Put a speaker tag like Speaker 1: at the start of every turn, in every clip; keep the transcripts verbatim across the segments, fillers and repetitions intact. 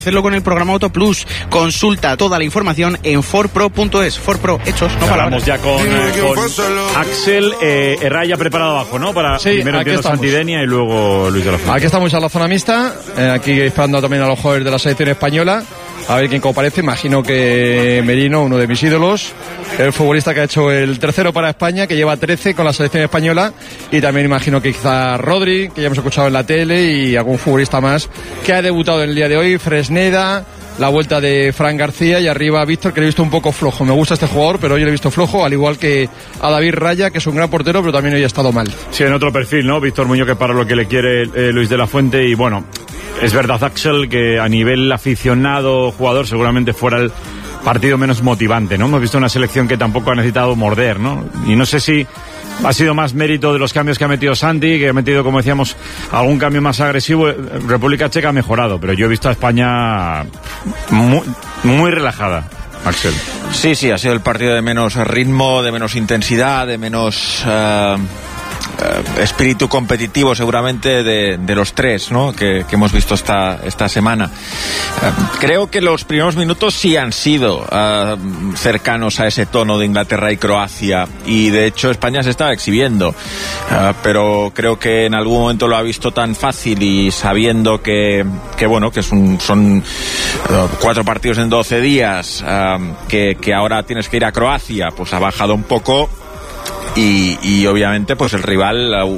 Speaker 1: Hacerlo con el programa Auto Plus. Consulta toda la información en Ford Pro punto es. Ford Pro, hechos, no palabras.
Speaker 2: Vamos ya con, eh, con Axel eh, Herraya preparado abajo, ¿no? Para
Speaker 3: sí,
Speaker 2: primero entiendo Santidenia y luego Luis de la Fuente.
Speaker 3: Aquí estamos en la zona mixta, eh, aquí esperando también a los jugadores de la selección española. A ver quién comparece. Imagino que Merino, uno de mis ídolos, el futbolista que ha hecho el tercero para España, que lleva trece con la selección española, y también imagino que quizá Rodri, que ya hemos escuchado en la tele, y algún futbolista más que ha debutado en el día de hoy, Fresneda, la vuelta de Fran García, y arriba Víctor, que lo he visto un poco flojo. Me gusta este jugador, pero hoy lo he visto flojo, al igual que a David Raya, que es un gran portero, pero también hoy ha estado mal.
Speaker 2: Sí, en otro perfil, ¿no? Víctor Muñoz, que para lo que le quiere eh, Luis de la Fuente, y bueno, es verdad, Axel, que a nivel aficionado, jugador, seguramente fuera el partido menos motivante, ¿no? Hemos visto una selección que tampoco ha necesitado morder, ¿no? Y no sé si ha sido más mérito de los cambios que ha metido Santi, que ha metido, como decíamos, algún cambio más agresivo. República Checa ha mejorado, pero yo he visto a España muy, muy relajada, Axel.
Speaker 4: Sí, sí, ha sido el partido de menos ritmo, de menos intensidad, de menos uh, uh, espíritu competitivo, seguramente, de, de los tres, ¿no? que, que hemos visto esta, esta semana. Uh, creo que los primeros minutos sí han sido uh, cercanos a ese tono de Inglaterra y Croacia, y de hecho España se estaba exhibiendo, uh, pero creo que en algún momento lo ha visto tan fácil, y sabiendo que, que bueno, que es un, son uh, cuatro partidos en doce días, uh, que, que ahora tienes que ir a Croacia, pues ha bajado un poco. Y, y obviamente pues el rival ha,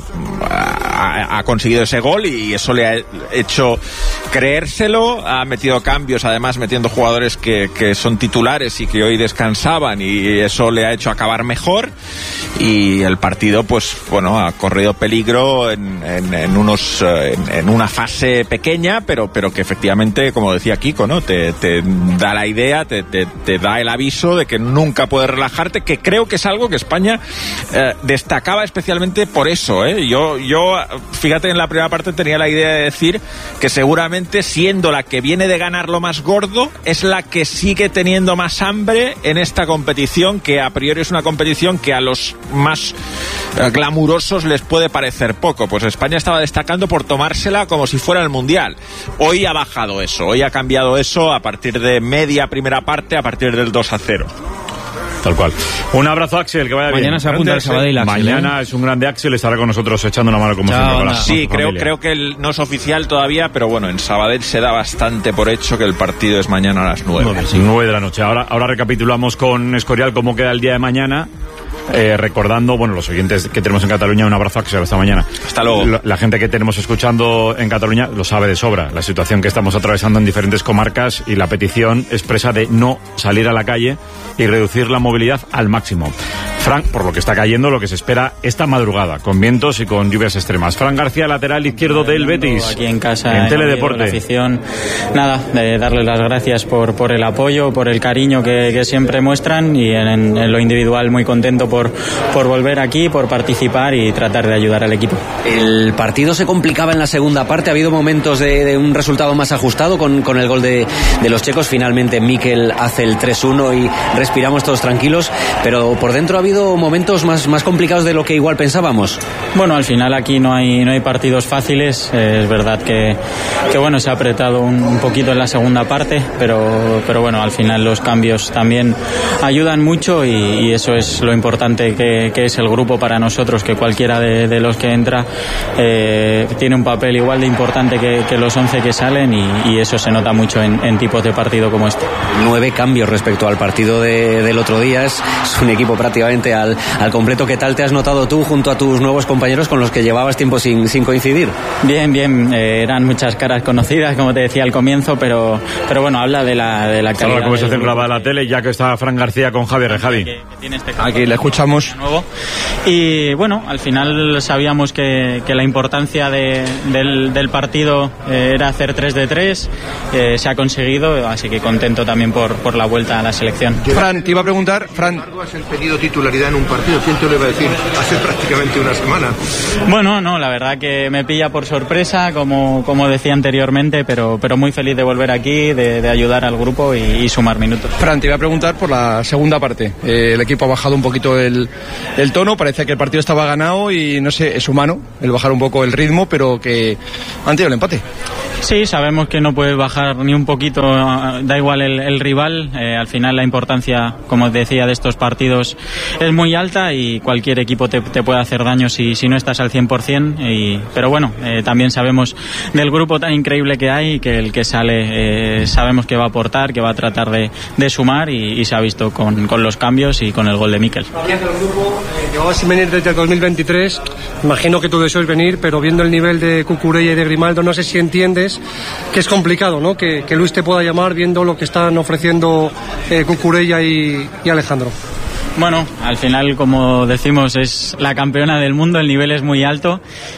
Speaker 4: ha, ha conseguido ese gol, y eso le ha hecho creérselo. Ha metido cambios, además metiendo jugadores que, que son titulares y que hoy descansaban, y eso le ha hecho acabar mejor. Y el partido, pues bueno, ha corrido peligro en, en, en unos en, en una fase pequeña, pero pero que efectivamente, como decía Kiko, ¿no? Te, te da la idea, te, te, te da el aviso de que nunca puedes relajarte, que creo que es algo que España Eh, destacaba especialmente por eso, ¿eh? Yo, yo, fíjate, en la primera parte tenía la idea de decir que seguramente, siendo la que viene de ganar lo más gordo, es la que sigue teniendo más hambre en esta competición, que a priori es una competición que a los más eh, glamurosos les puede parecer poco. Pues España estaba destacando por tomársela como si fuera el Mundial. Hoy ha bajado eso, hoy ha cambiado eso a partir de media primera parte, a partir del dos a cero.
Speaker 2: Tal cual. Un abrazo, Axel, que vaya
Speaker 5: Mañana
Speaker 2: bien.
Speaker 5: Mañana se apunta el Sabadell, Axel.
Speaker 2: Mañana ¿eh? Es un grande Axel, estará con nosotros echando una mano como
Speaker 5: Chao,
Speaker 2: siempre. Con la,
Speaker 4: sí,
Speaker 2: con
Speaker 4: creo,
Speaker 2: familia.
Speaker 4: creo que el, no es oficial todavía, pero bueno, en Sabadell se da bastante por hecho que el partido es mañana a las nueve.
Speaker 2: Sí, nueve de la noche. Ahora, ahora recapitulamos con Escorial cómo queda el día de mañana. Eh, recordando, bueno, los oyentes que tenemos en Cataluña, un abrazo, Axel, hasta mañana.
Speaker 4: Hasta luego.
Speaker 2: La, la gente que tenemos escuchando en Cataluña lo sabe de sobra, la situación que estamos atravesando en diferentes comarcas, y la petición expresa de no salir a la calle y reducir la movilidad al máximo. Fran, por lo que está cayendo, lo que se espera esta madrugada, con vientos y con lluvias extremas. Fran García, lateral izquierdo del Betis.
Speaker 5: Aquí en casa,
Speaker 2: en Teledeporte.
Speaker 5: La afición, nada, de darles las gracias por, por el apoyo, por el cariño que, que siempre muestran, y en, en lo individual muy contento por, por volver aquí, por participar y tratar de ayudar al equipo.
Speaker 6: El partido se complicaba en la segunda parte, ha habido momentos de, de un resultado más ajustado con, con el gol de, de los checos. Finalmente Mikel hace el tres uno y respiramos todos tranquilos, pero por dentro ha habido momentos más, más complicados de lo que igual pensábamos.
Speaker 5: Bueno, al final aquí no hay, no hay partidos fáciles. Eh, es verdad que, que bueno, se ha apretado un, un poquito en la segunda parte, pero, pero bueno, al final los cambios también ayudan mucho, y, y eso es lo importante que, que es el grupo para nosotros, que cualquiera de, de los que entra eh, tiene un papel igual de importante que, que los once que salen, y, y eso se nota mucho en, en tipos de partido como este.
Speaker 6: Nueve cambios respecto al partido de, del otro día, es, es un equipo prácticamente al, al completo. ¿Qué tal te has notado tú junto a tus nuevos compañeros con los que llevabas tiempo sin, sin coincidir?
Speaker 5: Bien, bien, eh, eran muchas caras conocidas, como te decía al comienzo, pero, pero bueno, habla de la, de la calidad.
Speaker 2: Ahora como se hace grabada la tele, ya que está Fran García con Javier. Javi.
Speaker 5: Que, que tiene este
Speaker 3: Aquí le escuchamos.
Speaker 5: Nuevo. Y bueno, al final sabíamos que, que la importancia de, del, del partido eh, era hacer tres de tres, eh, se ha conseguido, así que contento también por, por la vuelta a la selección.
Speaker 3: Fran, te iba a preguntar, Fran,
Speaker 7: es el pedido titular regularidad en un partido. ¿Quién te lo iba a decir hace prácticamente una semana?
Speaker 5: Bueno, no, la verdad que me pilla por sorpresa, como, como decía anteriormente, pero, pero muy feliz de volver aquí, de, de ayudar al grupo y, y sumar minutos.
Speaker 3: Fran, te iba a preguntar por la segunda parte. Eh, el equipo ha bajado un poquito el, el tono, parece que el partido estaba ganado y no sé, es humano el bajar un poco el ritmo, pero que han tenido el empate.
Speaker 5: Sí, sabemos que no puedes bajar ni un poquito, da igual el, el rival, eh, al final la importancia, como decía, de estos partidos es muy alta y cualquier equipo te, te puede hacer daño si, si no estás al cien por ciento, y, pero bueno, eh, también sabemos del grupo tan increíble que hay, que el que sale eh, sabemos que va a aportar, que va a tratar de, de sumar y, y se ha visto con, con los cambios y con el gol de Mikel.
Speaker 8: Llevabas sin venir desde el dos mil veintitrés, imagino que tu deseo es venir, pero viendo el nivel de Cucurella y de Grimaldo, no sé si entiendes que es complicado, ¿no? Que, que Luis te pueda llamar viendo lo que están ofreciendo eh, Cucurella y, y Alejandro.
Speaker 5: Bueno, al final, como decimos, es la campeona del mundo, el nivel es muy alto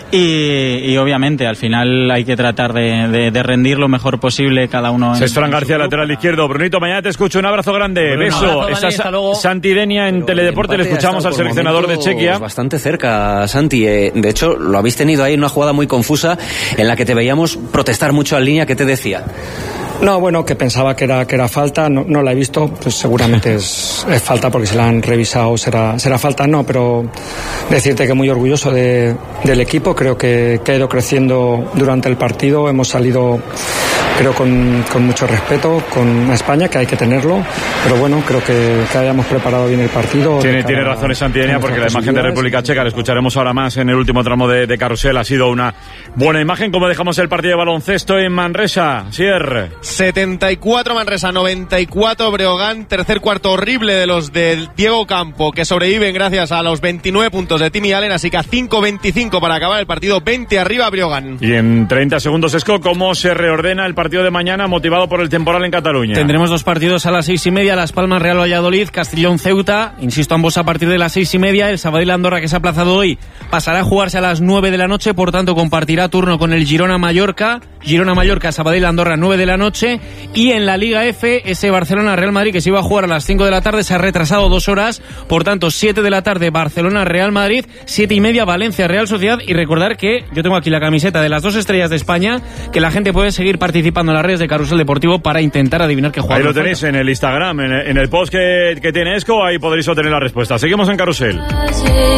Speaker 5: y, y obviamente al final hay que tratar de, de, de rendir lo mejor posible cada uno.
Speaker 2: Es Fran García, lateral izquierdo. Brunito, mañana te escucho. Un abrazo grande. Bueno, Beso. Abrazo, Dani, Está Sa- Santi Denia en Pero Teledeporte. Le escuchamos al seleccionador de Chequia.
Speaker 6: Bastante cerca, Santi. Eh, de hecho, lo habéis tenido ahí en una jugada muy confusa en la que te veíamos protestar mucho en línea. ¿Qué te decía?
Speaker 9: No, bueno, que pensaba que era que era falta, no, no la he visto, pues seguramente es, es falta porque se la han revisado, será será falta, no, pero decirte que muy orgulloso de, del equipo, creo que, que ha ido creciendo durante el partido, hemos salido creo con, con mucho respeto con España, que hay que tenerlo, pero bueno, creo que, que hayamos preparado bien el partido.
Speaker 2: Tiene, tiene razón Santidenia, porque la imagen de República Checa, la escucharemos ahora más en el último tramo de, de Carrusel, ha sido una buena imagen. Como dejamos el partido de baloncesto en Manresa, Sier.
Speaker 10: setenta y cuatro Manresa, noventa y cuatro Breogán, tercer cuarto horrible de los del Diego Campo, que sobreviven gracias a los veintinueve puntos de Timmy Allen, así que a cinco veinticinco para acabar el partido, veinte arriba Breogán.
Speaker 2: Y en treinta segundos, Esco, ¿cómo se reordena el partido de mañana motivado por el temporal en Cataluña?
Speaker 11: Tendremos dos partidos a las seis y media, Las Palmas Real Valladolid, Castellón Ceuta, insisto, ambos a partir de las seis y media. El Sabadell Andorra, que se ha aplazado hoy, pasará a jugarse a las nueve de la noche, por tanto compartirá turno con el Girona Mallorca, Girona Mallorca, Sabadell Andorra, nueve de la noche. Y en la Liga F, ese Barcelona Real Madrid, que se iba a jugar a las cinco de la tarde, se ha retrasado dos horas, por tanto siete de la tarde Barcelona Real Madrid, siete y media Valencia Real Sociedad. Y recordar que yo tengo aquí la camiseta de las dos estrellas de España, que la gente puede seguir participando en las redes de Carrusel Deportivo para intentar adivinar qué jugador.
Speaker 2: Ahí lo tenéis en el Instagram, en el, en el post que, que tiene Esco, ahí podréis obtener la respuesta. Seguimos en Carrusel.